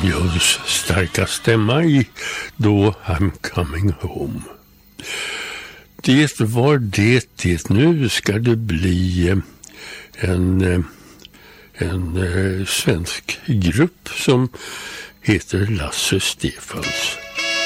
Björns starka stämma i Då I'm Coming Home. Det var det. Nu ska det bli en svensk grupp som heter Lasse Stefans.